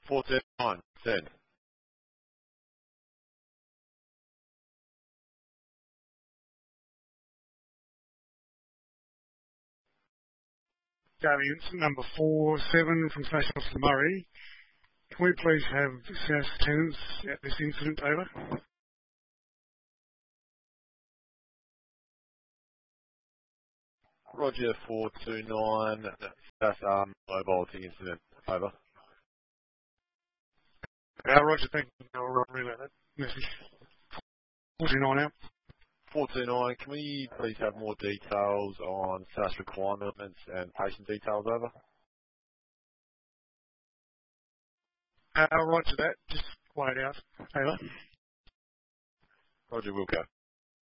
429, send. Daily incident number 47 from Station Officer Murray. Can we please have SAS attendance at this incident, over? Roger 429, that's mobile to incident, over. Roger, thank you. I'll relay that message. 49 out. 429, can we please have more details on SAS requirements and patient details, over? Roger that. Just wait out. Over. Roger, Wilco.